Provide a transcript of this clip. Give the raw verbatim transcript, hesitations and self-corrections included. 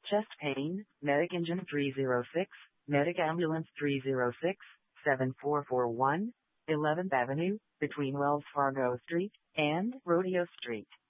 Chest pain, Medic Engine three oh six, Medic Ambulance three oh six, seven four four one, eleventh Avenue, between Wells Fargo Street and Rodeo Street.